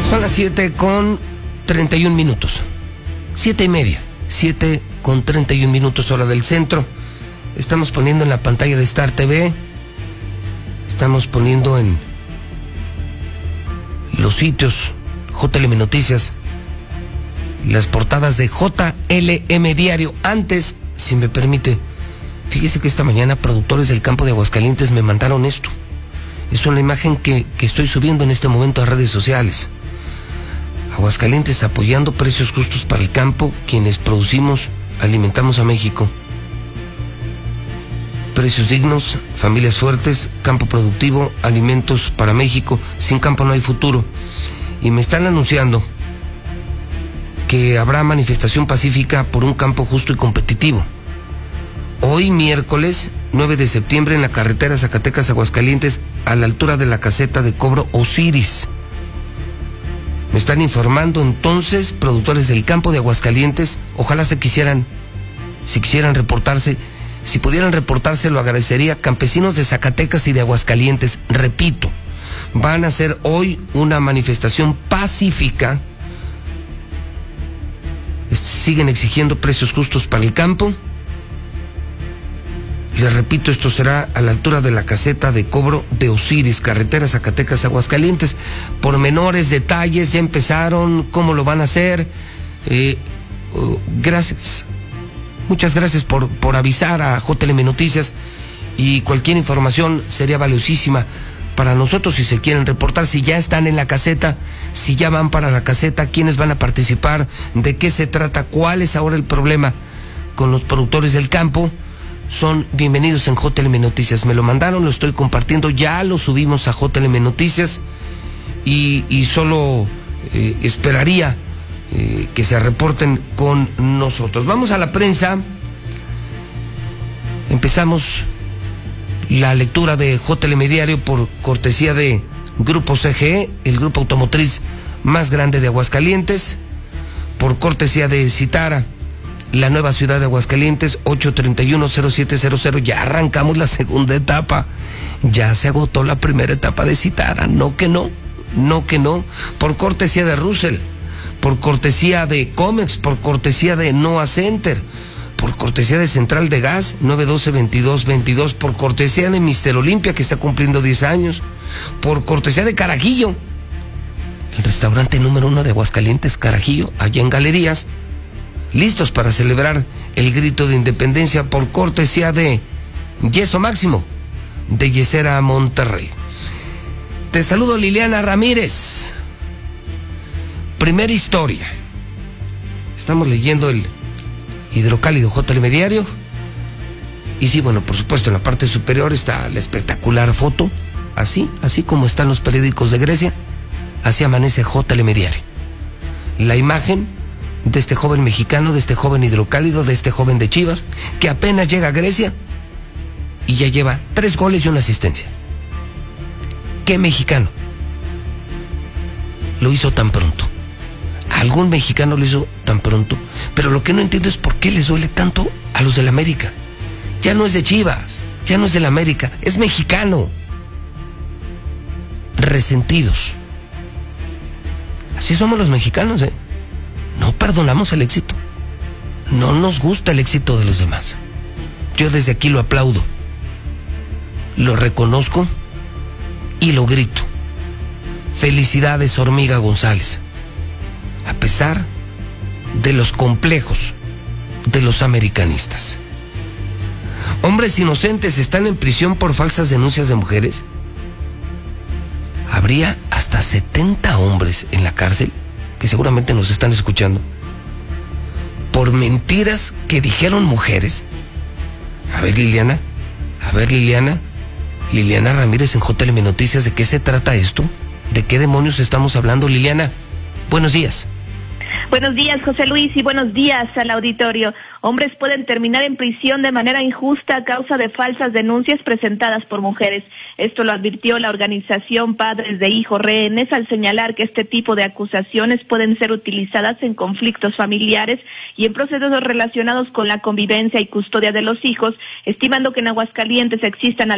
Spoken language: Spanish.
Son las 7:31. 7:30. 7:31, hora del centro. Estamos poniendo en la pantalla de Star TV. Estamos poniendo en los sitios JLM Noticias las portadas de JLM Diario. Antes, si me permite, fíjese que esta mañana productores del campo de Aguascalientes me mandaron esto. Es una imagen que estoy subiendo en este momento a redes sociales. Aguascalientes apoyando precios justos para el campo, quienes producimos, alimentamos a México. Precios dignos, familias fuertes, campo productivo, alimentos para México. Sin campo no hay futuro. Y me están anunciando que habrá manifestación pacífica por un campo justo y competitivo. Hoy, miércoles 9 de septiembre, en la carretera Zacatecas-Aguascalientes, a la altura de la caseta de cobro Osiris. Me están informando entonces productores del campo de Aguascalientes, ojalá si quisieran reportarse, si pudieran reportarse lo agradecería. Campesinos de Zacatecas y de Aguascalientes, repito, van a hacer hoy una manifestación pacífica. Siguen exigiendo precios justos para el campo. Les repito, esto será a la altura de la caseta de cobro de Osiris, carretera Zacatecas, Aguascalientes. Pormenores, detalles, ya empezaron, cómo lo van a hacer. Gracias. Muchas gracias por avisar a JLM Noticias, y cualquier información sería valiosísima para nosotros si se quieren reportar, si ya están en la caseta, si ya van para la caseta, quiénes van a participar, de qué se trata, cuál es ahora el problema con los productores del campo. Son bienvenidos en JLM Noticias. Me lo mandaron, lo estoy compartiendo, ya lo subimos a JLM Noticias y solo esperaría que se reporten con nosotros. Vamos a la prensa. Empezamos la lectura de JLM Diario por cortesía de Grupo CGE, el grupo automotriz más grande de Aguascalientes, por cortesía de Citara, la nueva ciudad de Aguascalientes, 831-0700. Ya arrancamos la segunda etapa. Ya se agotó la primera etapa de Citara. No que no. Por cortesía de Russell, por cortesía de Comex, por cortesía de Noah Center, por cortesía de Central de Gas, 912-2222, por cortesía de Mister Olimpia, que está cumpliendo 10 años, por cortesía de Carajillo, el restaurante número 1 de Aguascalientes, Carajillo, allá en Galerías, listos para celebrar el grito de independencia, por cortesía de Yeso Máximo, de Yesera Monterrey. Te saludo, Liliana Ramírez. Primera historia. Estamos leyendo el hidrocálido JLM Diario. Y sí, bueno, por supuesto, en la parte superior está la espectacular foto. Así como están los periódicos de Grecia, así amanece JLM Diario. La imagen de este joven mexicano, de este joven hidrocálido, de este joven de Chivas, que apenas llega a Grecia y ya lleva 3 goles y una asistencia. ¿Qué mexicano lo hizo tan pronto? Algún mexicano lo hizo tan pronto, pero lo que no entiendo es por qué les duele tanto a los del América. Ya no es de Chivas, ya no es del América, es mexicano. Resentidos. Así somos los mexicanos, ¿eh? No perdonamos el éxito. No nos gusta el éxito de los demás. Yo desde aquí lo aplaudo, lo reconozco y lo grito. Felicidades, Hormiga González. A pesar de los complejos de los americanistas. Hombres inocentes están en prisión por falsas denuncias de mujeres. Habría hasta 70 hombres en la cárcel, que seguramente nos están escuchando, por mentiras que dijeron mujeres. A ver, Liliana Ramírez en JLM Noticias, ¿de qué se trata esto? ¿De qué demonios estamos hablando, Liliana? Buenos días. Buenos días, José Luis, y buenos días al auditorio. Hombres pueden terminar en prisión de manera injusta a causa de falsas denuncias presentadas por mujeres. Esto lo advirtió la organización Padres de Hijos Rehenes al señalar que este tipo de acusaciones pueden ser utilizadas en conflictos familiares y en procesos relacionados con la convivencia y custodia de los hijos, estimando que en Aguascalientes existan